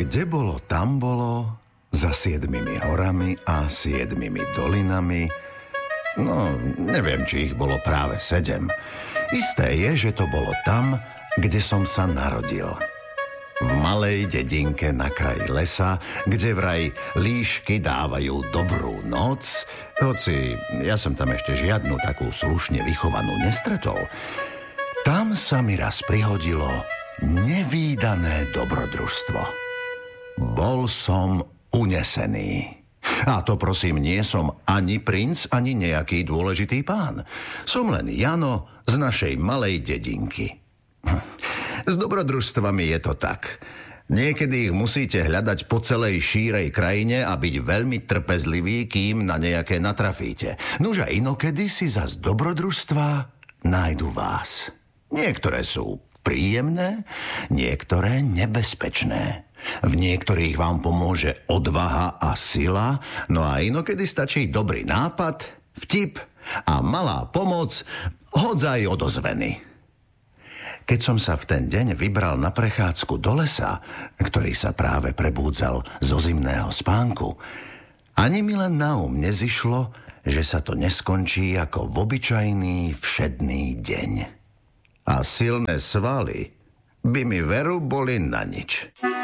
Kde bolo, tam bolo, za 7 horami a 7 dolinami. No, neviem, či ich bolo práve 7. Isté je, že to bolo tam, kde som sa narodil. V malej dedinke na kraji lesa, kde vraj líšky dávajú dobrú noc, hoci ja som tam ešte žiadnu takú slušne vychovanú nestretol. Tam sa mi raz prihodilo nevídané dobrodružstvo. Bol som unesený. A to prosím, nie som ani princ, ani nejaký dôležitý pán. Som len Jano z našej malej dedinky. S dobrodružstvami je to tak. Niekedy ich musíte hľadať po celej šírej krajine a byť veľmi trpezlivý, kým na nejaké natrafíte. Nuž a inokedy si zas dobrodružstva nájdu vás. Niektoré sú príjemné, niektoré nebezpečné. V niektorých vám pomôže odvaha a sila, no a inokedy stačí dobrý nápad, vtip a malá pomoc, hodzaj odozveny. Keď som sa v ten deň vybral na prechádzku do lesa, ktorý sa práve prebúdzal zo zimného spánku, ani mi len na um nezišlo, že sa to neskončí ako v obyčajný všedný deň. A silné svaly by mi veru boli na nič.